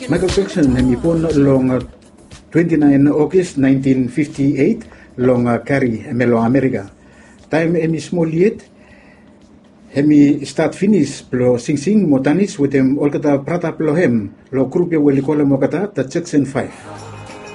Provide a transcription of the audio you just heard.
Michael Jackson hemipun long 29 August 1958 long Cary melo America. Time emi small yet hemi start finish plo sing motanis with him olkata prata plo hem lo grupia welikola mokata the Jackson 5.